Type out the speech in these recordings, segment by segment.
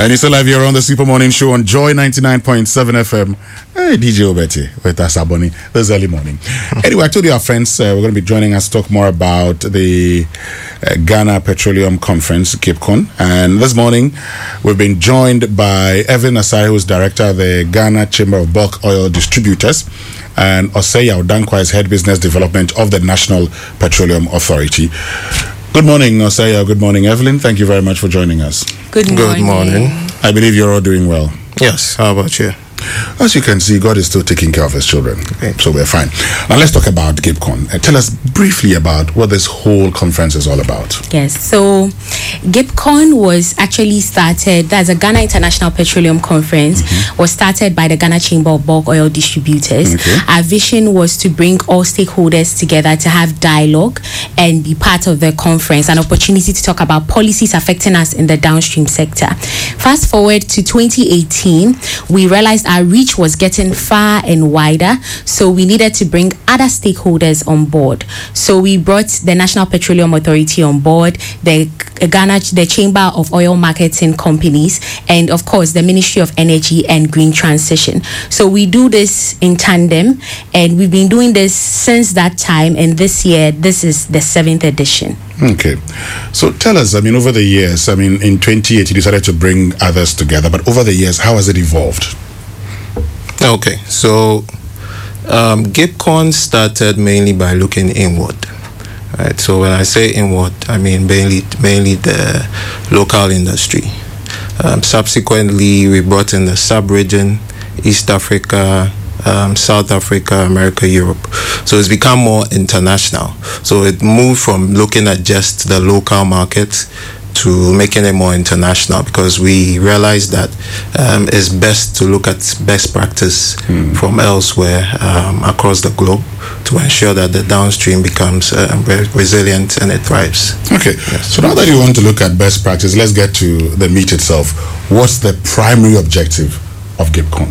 And it's live here on the Super Morning Show on Joy 99.7 FM. Hey, DJ Obeti with us, Aboni, this early morning. Anyway, I told you our friends were going to be joining us to talk more about the Ghana Petroleum Conference, GIPCON. And this morning, we've been joined by Evelyn Asare, who's director of the Ghana Chamber of Bulk Oil Distributors, and Oseya Odankwa is head business development of the National Petroleum Authority. Good morning, Oseya. Good morning, Evelyn. Thank you very much for joining us. Good morning. I believe you're all doing well. Yes. How about you? As you can see, God is still taking care of his children. Okay. So we're fine. Now let's talk about GIPCON. Tell us briefly about what this whole conference is all about. Yes. So GIPCON was actually started, that's a Ghana International Petroleum Conference, was started by the Ghana Chamber of Bulk Oil Distributors. Okay. Our vision was to bring all stakeholders together to have dialogue and be part of the conference, an opportunity to talk about policies affecting us in the downstream sector. Fast forward to 2018, we realized our reach was getting far and wider, so we needed to bring other stakeholders on board. So we brought the National Petroleum Authority on board, the Chamber of Oil Marketing Companies, and of course the Ministry of Energy and Green Transition. So we do this in tandem, and we've been doing this since that time, and this year this is the 7th edition. Okay, so tell us, over the years, in 2018 you decided to bring others together, but over the years, how has it evolved? Okay, so GIPCON started mainly by looking inward. Right. So when I say inward, I mean mainly the local industry. Subsequently, we brought in the sub-region, East Africa, South Africa, America, Europe. So it's become more international. So it moved from looking at just the local market to making it more international, because we realized that it's best to look at best practice from elsewhere across the globe to ensure that the downstream becomes resilient and it thrives. Okay, yes. So now that you want to look at best practice, let's get to the meat itself. What's the primary objective of GIPCON?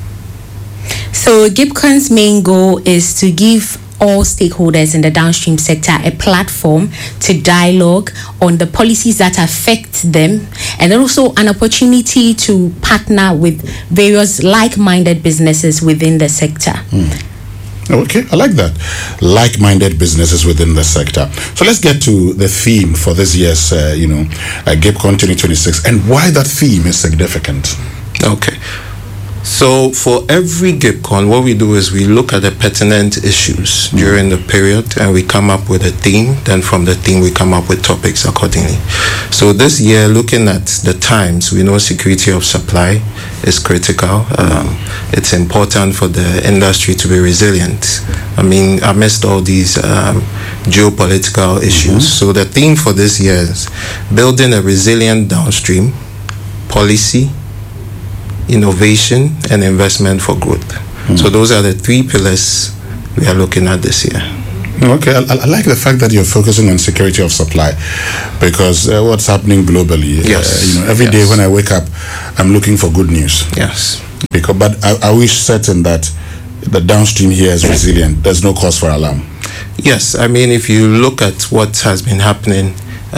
So GIPCON's main goal is to give all stakeholders in the downstream sector a platform to dialogue on the policies that affect them, and also an opportunity to partner with various like-minded businesses within the sector. Okay, I like that. Like-minded businesses within the sector. So let's get to the theme for this year's, GIPCON 2026, and why that theme is significant. Okay. So for every GIPCON, what we do is we look at the pertinent issues during the period, and we come up with a theme. Then from the theme, we come up with topics accordingly. So this year, looking at the times, we know security of supply is critical. It's important for the industry to be resilient. Amidst all these geopolitical issues. So the theme for this year is building a resilient downstream, policy, innovation, and investment for growth. So those are the three pillars we are looking at this year. Okay, I like the fact that you're focusing on security of supply, because what's happening globally, every day when I wake up, I'm looking for good news. Yes. But I wish certain that the downstream here is resilient. There's no cause for alarm. Yes, if you look at what has been happening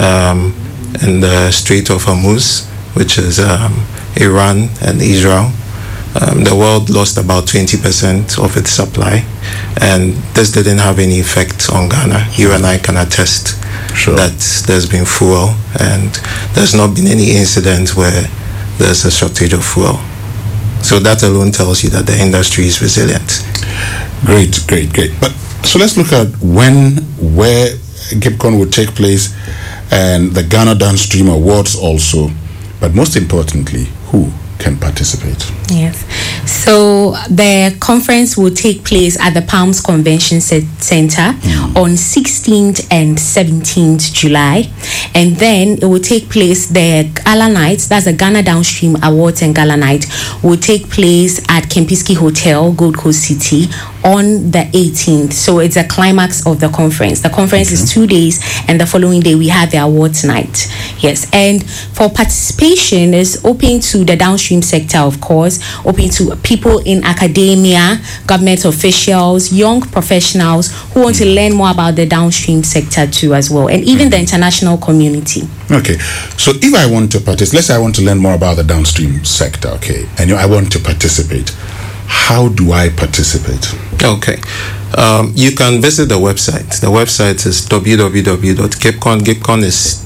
in the Strait of Hormuz, which is Iran and Israel, the world lost about 20% of its supply, and this didn't have any effect on Ghana. You and I can attest that there's been fuel, and there's not been any incident where there's a shortage of fuel. So that alone tells you that the industry is resilient. Great. But so let's look at where GIPCON would take place, and the Ghana Downstream Awards also. But most importantly, who can participate? Yes. So the conference will take place at the Palms Convention Center on 16th and 17th July. And then it will take place, the Gala Night, that's the Ghana Downstream Awards and Gala Night, will take place at Kempinski Hotel, Gold Coast City, on the 18th. So it's a climax of the conference. The conference is 2 days, and the following day we have the awards night. Yes. And for participation is open to the downstream downstream sector, of course, open to people in academia, government officials, young professionals who want to learn more about the downstream sector too as well, and even the international community. Okay, so if I want to participate, let's say I want to learn more about the downstream sector, okay, and I want to participate, how do I participate? Okay. You can visit the website. The website is www.gipcon. Gipcon is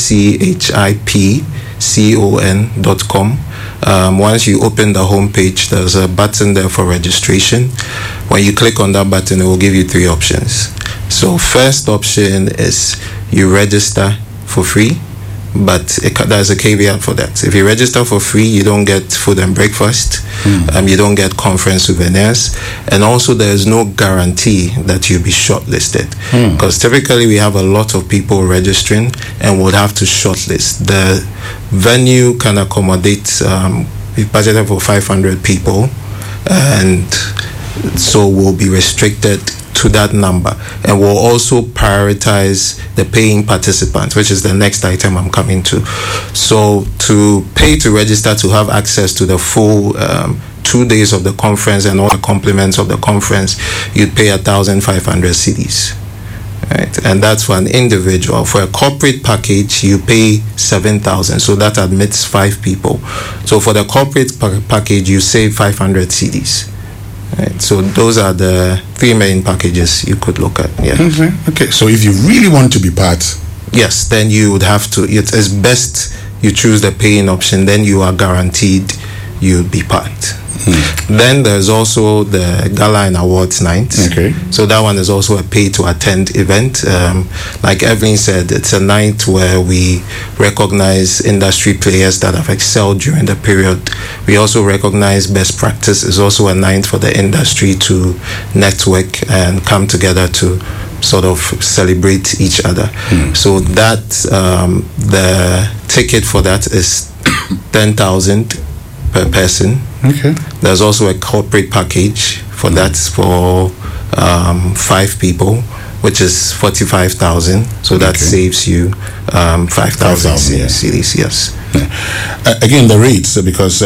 GCHIPCON.com. Once you open the homepage, there's a button there for registration. When you click on that button, it will give you 3 options. So first option is you register for free, but there's a caveat for that. If you register for free, you don't get food and breakfast. You don't get conference souvenirs, and also there's no guarantee that you'll be shortlisted, because typically we have a lot of people registering and would have to shortlist. The venue can accommodate we budgeted for 500 people, and so we'll be restricted to that number, and we'll also prioritize the paying participants, which is the next item I'm coming to. So to pay to register to have access to the full 2 days of the conference and all the compliments of the conference, you'd pay 1,500 cedis. Right? And that's for an individual. For a corporate package, you pay 7,000, so that admits 5 people. So for the corporate package, you save 500 cedis. Right. So those are the 3 main packages you could look at. Yeah. Okay. So if you really want to be part, yes, then you would have to. It's best you choose the paying option. Then you are guaranteed you'll be part. Then there's also the Gala and Awards night. Okay. So that one is also a pay-to-attend event. Like Evelyn said, it's a night where we recognize industry players that have excelled during the period. We also recognize best practice. It's also a night for the industry to network and come together to sort of celebrate each other. So that the ticket for that is 10,000 per person. Okay. There's also a corporate package for that for 5 people, which is 45,000. So that saves you 5,000 cedis. Yes. Again, the rates, because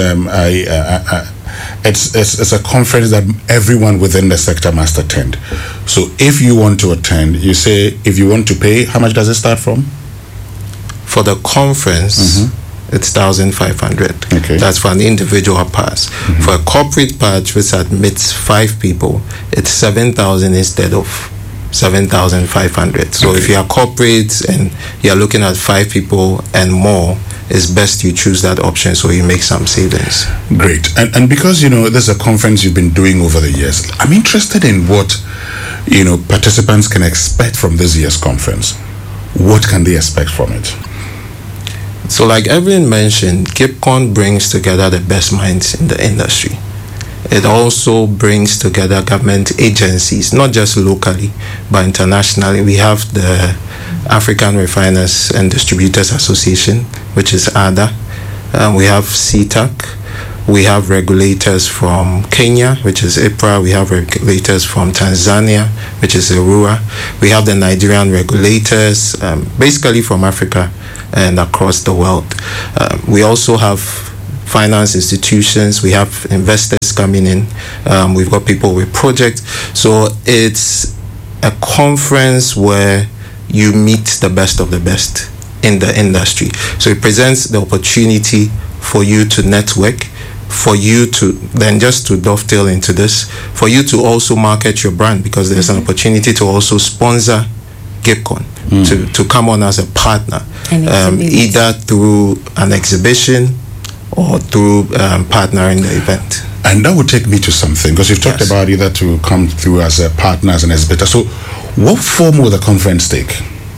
it's a conference that everyone within the sector must attend. So if you want to attend, you say if you want to pay, how much does it start from? For the conference. It's 1,500. Okay. That's for an individual pass. For a corporate pass, which admits 5 people, it's 7,000 instead of 7,500. So if you are corporate and you're looking at 5 people and more, it's best you choose that option so you make some savings. Great. And because, there's a conference you've been doing over the years, I'm interested in what, participants can expect from this year's conference. What can they expect from it? So like Evelyn mentioned, GIPCON brings together the best minds in the industry. It also brings together government agencies, not just locally, but internationally. We have the African Refiners and Distributors Association, which is ADA. We have CTAC. We have regulators from Kenya, which is IPRA. We have regulators from Tanzania, which is ERUA. We have the Nigerian regulators, basically from Africa and across the world. We also have finance institutions. We have investors coming in. We've got people with projects. So it's a conference where you meet the best of the best in the industry. So it presents the opportunity for you to network, for you to then, just to dovetail into this, for you to also market your brand, because there's an opportunity to also sponsor GIPCON, to come on as a partner, either through an exhibition or through partnering the event. And that would take me to something, because you've talked about either to come through as a partner, as an exhibitor. So what form will the conference take?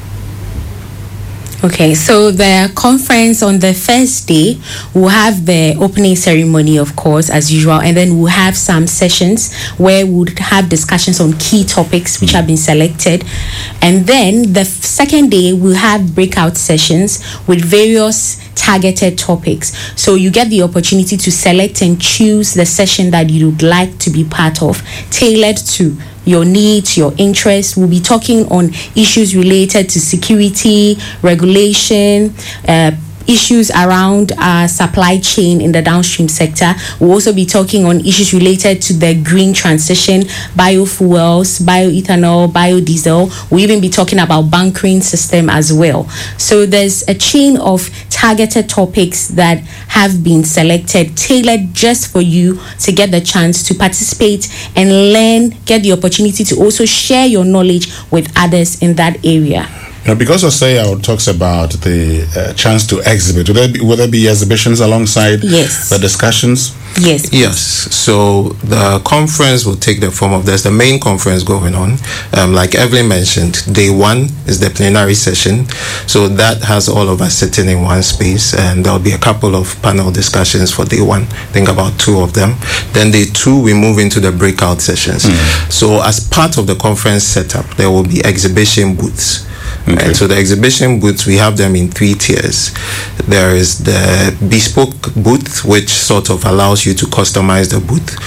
Okay, so the conference on the first day, we'll have the opening ceremony, of course, as usual, and then we'll have some sessions where we'll have discussions on key topics which have been selected. And then the second day, we'll have breakout sessions with various targeted topics. So you get the opportunity to select and choose the session that you would like to be part of, tailored to your needs, your interests. We'll be talking on issues related to security, regulation, issues around supply chain in the downstream sector. We'll also be talking on issues related to the green transition, biofuels, bioethanol, biodiesel. We'll even be talking about bunkering system as well. So there's a chain of targeted topics that have been selected, tailored just for you to get the chance to participate and learn, get the opportunity to also share your knowledge with others in that area. Because Osaya talks about the chance to exhibit, will there be exhibitions alongside the discussions? Yes. Yes. So the conference will take the form of, there's the main conference going on. Like Evelyn mentioned, day one is the plenary session. So that has all of us sitting in one space, and there'll be a couple of panel discussions for day one. I think about 2 of them. Then day 2, we move into the breakout sessions. So as part of the conference setup, there will be exhibition booths. Okay. And so the exhibition booths, we have them in 3 tiers. There is the bespoke booth, which sort of allows you to customize the booth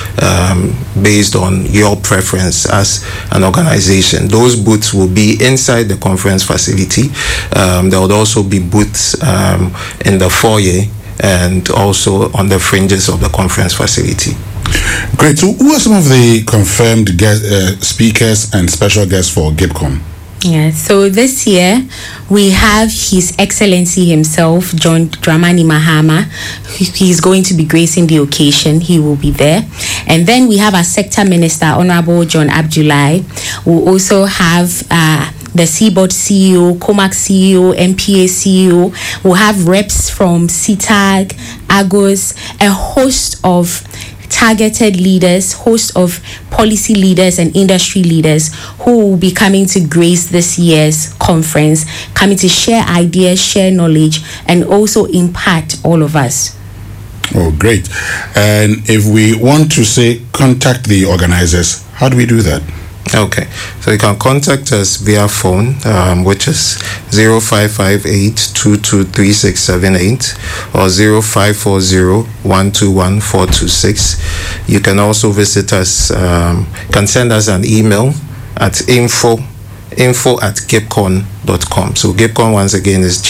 based on your preference as an organization. Those booths will be inside the conference facility. There will also be booths in the foyer and also on the fringes of the conference facility. Great. So who are some of the confirmed speakers and special guests for GIPCON? Yeah, so this year we have His Excellency himself, John Dramani Mahama. He's going to be gracing the occasion. He will be there. And then we have our sector minister, Honorable John Abdullahi. We'll also have the Seaboard CEO, COMAC CEO, MPA CEO. We'll have reps from CITAG, AGOS, a host of targeted leaders, host of policy leaders and industry leaders who will be coming to grace this year's conference, coming to share ideas, share knowledge, and also impact all of us. Oh, great. And if we want to say contact the organizers, how do we do that? Okay, so you can contact us via phone, which is 0558-223678 or 0540-121-426. You can also visit us, can send us an email at info@gipcon.com. So GIPCON once again is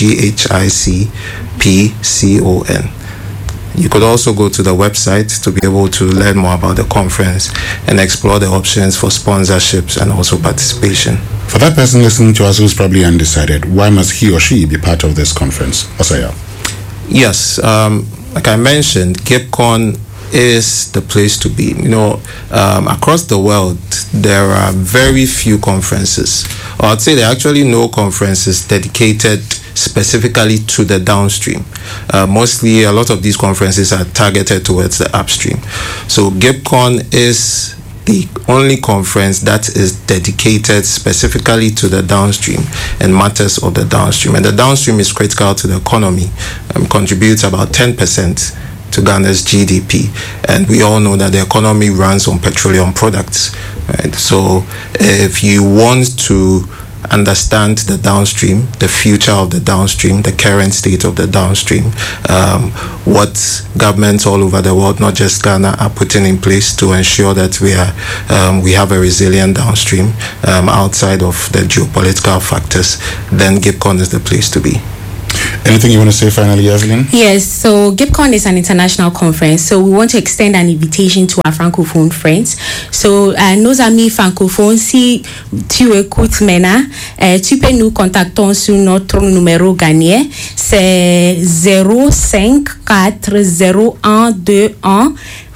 GHICPCON. You could also go to the website to be able to learn more about the conference and explore the options for sponsorships and also participation. For that person listening to us who's probably undecided, why must he or she be part of this conference? Osaya. Yes, like I mentioned, GIPCON is the place to be. Across the world, there are very few conferences, or I'd say there are actually no conferences dedicated specifically to the downstream. Mostly, a lot of these conferences are targeted towards the upstream. So GIPCON is the only conference that is dedicated specifically to the downstream and matters of the downstream. And the downstream is critical to the economy, contributes about 10% to Ghana's GDP. And we all know that the economy runs on petroleum products. Right? So if you want to understand the downstream, the future of the downstream, the current state of the downstream, what governments all over the world, not just Ghana, are putting in place to ensure that we have a resilient downstream outside of the geopolitical factors, then GIPCON is the place to be. Anything you want to say finally, Evelyn? Yes, so GIPCON is an international conference, so we want to extend an invitation to our francophone friends. So, nos amis francophones, si tu écoutes maintenant, tu peux nous contacter sur notre numéro gagné, c'est 0540121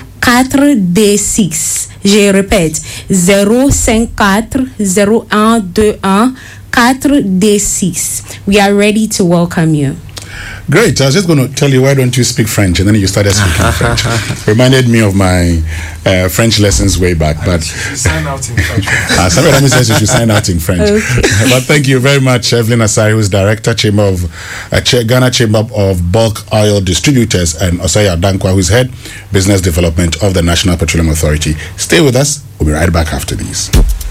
4D6. Je répète, 0540121 4D6. We are ready to welcome you. Great. I was just going to tell you, why don't you speak French? And then you started speaking French. Reminded me of my French lessons way back. But sign out in French. Somebody says you should sign out in French. Okay. But thank you very much, Evelyn Asare, who is Director, Ghana Chamber of Bulk Oil Distributors, and Osaya Dankwa, who is Head Business Development of the National Petroleum Authority. Stay with us. We'll be right back after these.